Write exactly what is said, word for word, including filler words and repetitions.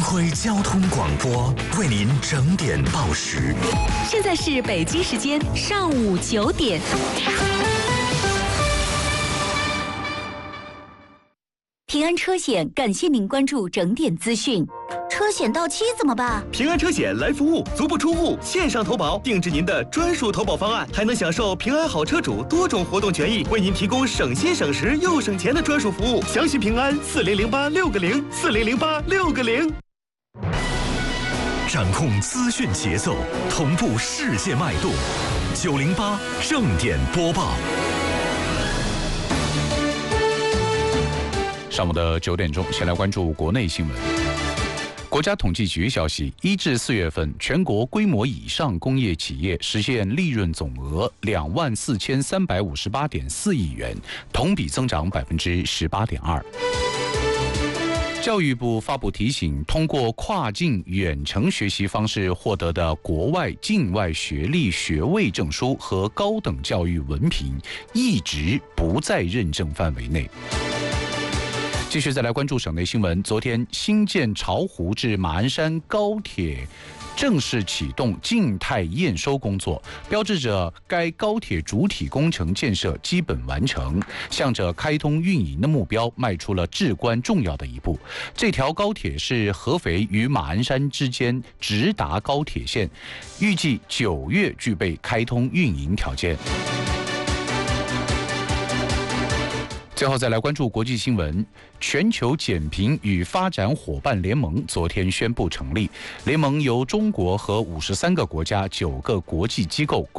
辉交通广播为您整点报时。 现在是北京时间上午九点。平安车险感谢您关注整点资讯。车险到期怎么办？ 平安车险来服务，足不出户，线上投保，定制您的专属投保方案，还能享受平安好车主多种活动权益，为您提供省心省时又省钱的专属服务。详询平安四零零八六个零四零零八六个零。 掌控资讯节奏，同步世界脉动。九零八正点播报。 上午的九点钟，先来关注国内新闻。国家统计局消息，一至四月份，全国规模以上工业企业实现利润总额两万四千三百五十八点四亿元，同比增长百分之十八点二。教育部发布提醒，通过跨境远程学习方式获得的国外、境外学历、学位证书和高等教育文凭，一直不在认证范围内。继续再来关注省内新闻。昨天，新建巢湖至马鞍山高铁正式启动静态验收工作，标志着该高铁主体工程建设基本完成，向着开通运营的目标迈出了至关重要的一步。这条高铁是合肥与马鞍山之间直达高铁线，预计九月具备开通运营条件。最后再来关注国际新闻，全球减贫与发展伙伴联盟昨天宣布成立，联盟由中国和五十三个国家、九个国际机构